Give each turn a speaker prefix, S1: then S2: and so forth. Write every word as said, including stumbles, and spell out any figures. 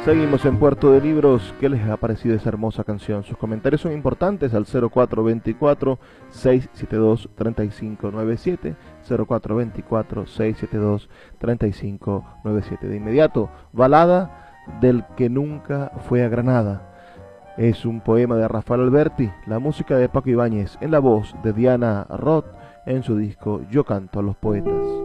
S1: Seguimos en Puerto de Libros. ¿Qué les ha parecido esa hermosa canción? Sus comentarios son importantes al cero cuatro dos cuatro, seis siete dos, tres cinco nueve siete, cero cuatro dos cuatro, seis siete dos, tres cinco nueve siete. De inmediato, Balada del que nunca fue a Granada. Es un poema de Rafael Alberti, la música de Paco Ibáñez, en la voz de Diana Roth, en su disco Yo canto a los poetas.